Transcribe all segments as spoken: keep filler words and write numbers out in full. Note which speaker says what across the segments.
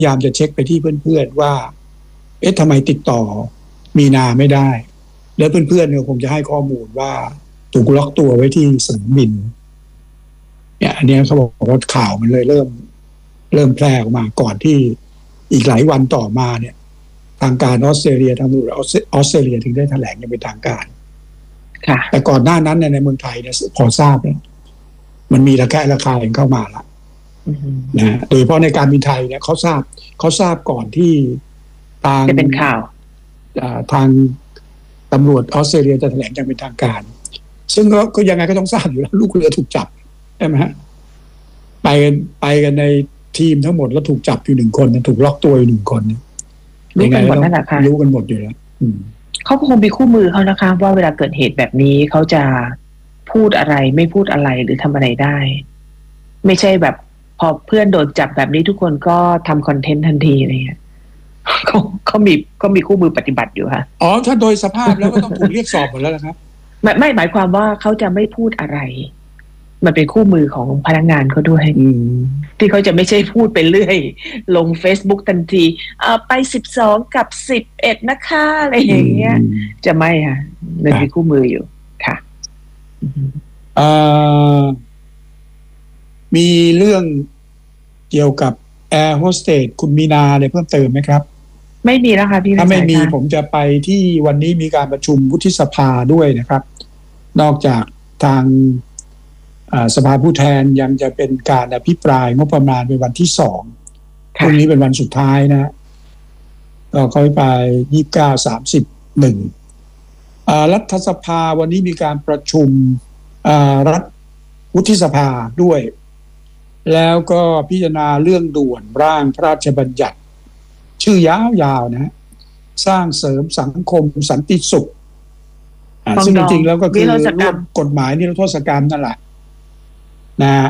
Speaker 1: ยายามจะเช็คไปที่เพื่อนๆว่าเอ๊ะทำไมติดต่อมีนาไม่ได้แล้วเพื่อนๆเนี่ยคงจะให้ข้อมูลว่าถูกล็อกตัวไว้ที่สนามบินเนี่ยอันนี้เขาบอกว่าข่าวมันเลยเริ่มเริ่มแพร่ออกมาก่อนที่อีกหลายวันต่อมาเนี่ยทางการออสเตรเลียทางตำรวจออสเตรเลียถึงได้แถลงอย่างเป็นทางการแต่ก่อนหน้านั้นในเมืองไทยเนี่ยพอทราบเนี่ยมันมีระแคะระคายเข้ามาละนะโดยเฉพาะในการบินไทยเนี่ยเขาทราบเขาทราบก่อนที่ทาง
Speaker 2: จะเป็นข่าว
Speaker 1: ทางตำรวจออสเตรเลียจะแถลงอย่างเป็นทางการซึ่งก็ยังไงก็ต้องทราบอยู่แล้วลูกเรือถูกจับใช่ไหมฮะไปกันไปกันในทีมทั้งหมดแล้วถูกจับอยู่หนึ่งคนถูกล็อกตัวอยู่หนึ่งคน
Speaker 2: รู้กันหมดนั่นแหละค่ะ
Speaker 1: รู้กันหมดอยู่แล้ว
Speaker 2: เขาคงมีคู่มือเขานะคะว่าเวลาเกิดเหตุแบบนี้เขาจะพูดอะไรไม่พูดอะไรหรือทำอะไรได้ไม่ใช่แบบพอเพื่อนโดนจับแบบนี้ทุกคนก็ทำคอนเทนต์ทันทีอะไรเงี้ยเขาเขามีเขามีคู่มือปฏิบัติอยู่ค่ะ
Speaker 1: อ๋อถ้าโดยสภาพแล้วก็ต้องถูกเรียกสอบหมดแล้วนะครับ
Speaker 2: ไม่ไม่หมายความว่าเขาจะไม่พูดอะไรมันเป็นคู่มือของพนักงานเขาด้วยที่เขาจะไม่ใช่พูดไปเรื่อยลง Facebook ทันทีเอ่อไปสิบสองกับสิบเอ็ดนะคะอะไรอย่างเงี้ยจะไม่ค่ะมันมีคู่มืออยู่ค่ะ
Speaker 1: เอ่อมีเรื่องเกี่ยวกับแอร์โฮสเตสคุณมีนาอะไรเพิ่มเติมไหมครับ
Speaker 2: ไม่มีแล้วค่ะพี่
Speaker 1: ถ้าไม่มีผมจะไปที่วันนี้มีการประชุมวุฒิสภาด้วยนะครับนอกจากทางสภาผู้แทนยังจะเป็นการอภิปรายงบประมาณเป็นวันที่สองพรุ่งนี้เป็นวันสุดท้ายนะก็ค่อยไปยี่สิบเก้า สามสิบ หนึ่งรัฐสภาวันนี้มีการประชุมรัฐวุฒิสภาด้วยแล้วก็พิจารณาเรื่องด่วนร่างพระราชบัญญัติชื่อยาวๆนะสร้างเสริมสังคมสันติสุขซึ่งจริงๆแล้วก็คือร่วมกฎหมายนิรโทษกรรมนั่นแหละนะ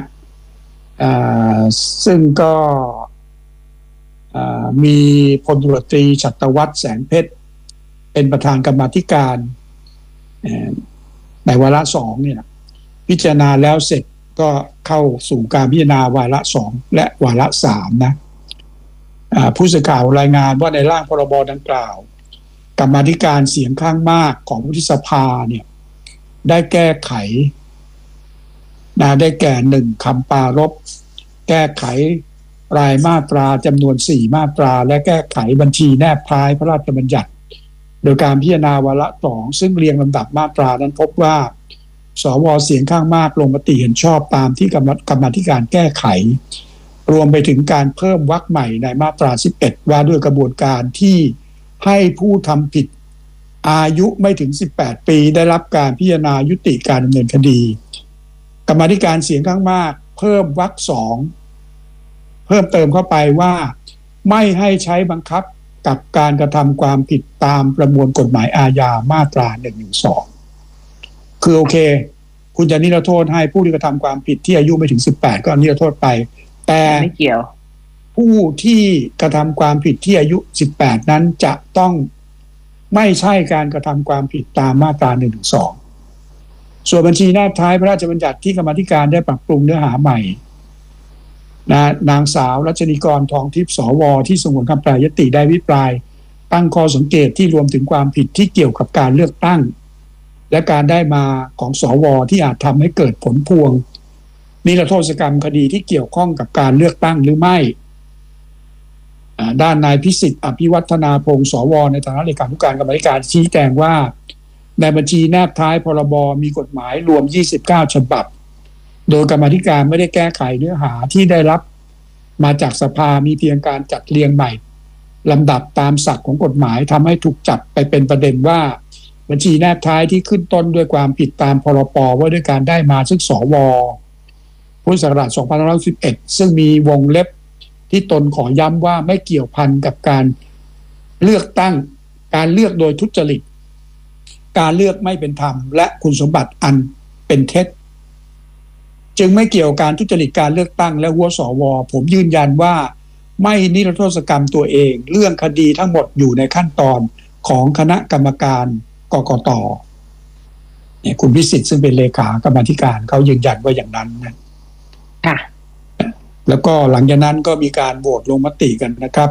Speaker 1: ซึ่งก็มีพลตำรวจตรีฉัตรวัฒน์แสงเพชรเป็นประธานกรรมาธิการในวาระสองเนี่ยพิจารณาแล้วเสร็จก็เข้าสู่การพิจารณาวาระสองและวาระสามนะผู้สื่อข่าวรายงานว่าในร่างพรบดังกล่าวกรรมาธิการเสียงข้างมากของวุฒิสภาเนี่ยได้แก้ไขนะได้แก่หนึ่งคำปรารภแก้ไขรายมาตราจำนวนสี่มาตราและแก้ไขบัญชีแนบท้ายพระราชบัญญัติโดยการพิจารณาวาระสองซึ่งเรียงลำดับมาตรานั้นพบว่าสวเสียงข้างมากลงมติเห็นชอบตามที่กรรมาธิการแก้ไขรวมไปถึงการเพิ่มวรรคใหม่ในมาตราสิบเอ็ดว่าด้วยกระบวนการที่ให้ผู้ทำผิดอายุไม่ถึงสิบแปดปีได้รับการพิจารณายุติการดำเนินคดีกรรมาธิการเสียงข้างมากเพิ่มวรรคสองเพิ่มเติมเข้าไปว่าไม่ให้ใช้บังคับกับการกระทำความผิดตามประมวลกฎหมายอาญามาตราหนึ่งหนึ่งสองคือโอเคคุณจะนิรโทษให้ผู้ที่กระทำความผิดที่อายุไม่ถึงสิบแปดก็นิรโทษไปแต่
Speaker 2: ไม่เกี่ยว
Speaker 1: ผู้ที่กระทำความผิดที่อายุสิบแปดนั้นจะต้องไม่ใช่การกระทำความผิดตามมาตราหนึ่งหนึ่งสองส่วนบัญชีแนบท้ายพระราชบัญญัติที่กรรมาธิการได้ปรับปรุงเนื้อหาใหม่นะนางสาวรัชนีกรทองทิพย์สวที่สงวนคำแปรยติได้วิปรายตั้งข้อสังเกตที่รวมถึงความผิดที่เกี่ยวกับการเลือกตั้งและการได้มาของสวที่อาจทำให้เกิดผลพวงนิรโทษกรรมคดีที่เกี่ยวข้องกับการเลือกตั้งหรือไม่ด้านนายพิสิทธิ์อภิวัฒนาพงศ์สวในฐานะเลขานุการกรรมาธิการชี้แจงว่าในบัญชีแนบท้ายพรบมีกฎหมายรวมยี่สิบเก้าฉบับโดยกรรมาธิการไม่ได้แก้ไขเนื้อหาที่ได้รับมาจากสภามีเพียงการจัดเรียงใหม่ลำดับตามศักดิ์ของกฎหมายทำให้ถูกจับไปเป็นประเด็นว่าบัญชีแนบท้ายที่ขึ้นต้นด้วยความผิดตามพรบว่าด้วยการได้มาซึ่งสวพุทธศักราชสองพันห้าร้อยสิบเอ็ดซึ่งมีวงเล็บที่ตนขอย้ำว่าไม่เกี่ยวพันกับการเลือกตั้งการเลือกโดยทุจริตการเลือกไม่เป็นธรรมและคุณสมบัติอันเป็นเท็จจึงไม่เกี่ยวกับการทุจริตการเลือกตั้งและหัวสวผมยืนยันว่าไม่นิรโทษกรรมตัวเองเรื่องคดีทั้งหมดอยู่ในขั้นตอนของคณะกรรมการกกต.เนี่ยคุณพิสิทธิ์ซึ่งเป็นเลขากรรมาธิการเขายืนยันว่าอย่างนั้นนะ
Speaker 2: ค่ะ
Speaker 1: แล้วก็หลังจากนั้นก็มีการโหวตลงมติกันนะครับ